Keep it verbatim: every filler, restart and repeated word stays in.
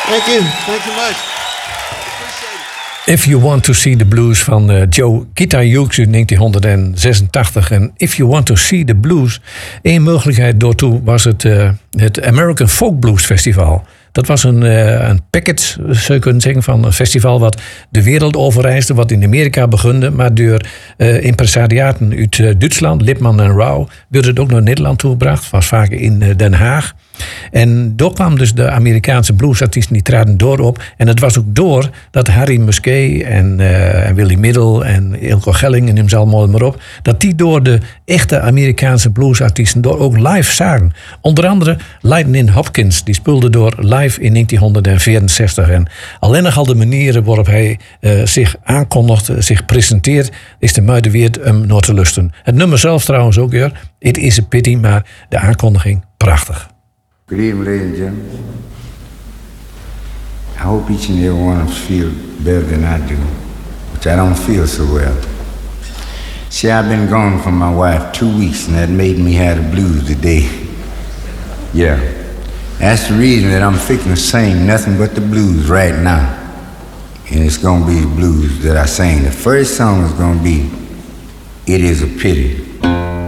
Thank you. Thank you much. If You Want to See the Blues van uh, Joe Guitar Hughes in negentien zesentachtig. En If You Want to See the Blues, één mogelijkheid daartoe was het, uh, het American Folk Blues Festival. Dat was een, uh, een package, zou je kunnen zeggen, van een festival wat de wereld overreisde, wat in Amerika begon, maar door uh, impresariaten uit uh, Duitsland, Lipman en Rauw, werd het ook naar Nederland toegebracht, was vaak in uh, Den Haag. En door kwamen dus de Amerikaanse bluesartiesten, die traden door op. En het was ook door dat Harry Musquet en, uh, en Willie Middle en Ilko Gelling en hem zal mooi maar op, dat die door de echte Amerikaanse bluesartiesten door ook live zagen. Onder andere Lightning Hopkins, die speelde door live in negentien vierenzestig. En alleen nog al de manieren waarop hij uh, zich aankondigt, zich presenteert, is de moeite waard om naar te lusten. Het nummer zelf trouwens ook weer. It is a pity, maar de aankondiging prachtig. Good evening, ladies and gentlemen. I hope each and every one of us feel better than I do, which I don't feel so well. See, I've been gone from my wife two weeks, and that made me have the blues today. Yeah, that's the reason that I'm fixing to sing nothing but the blues right now. And it's gonna be the blues that I sing. The first song is gonna be It Is a Pity.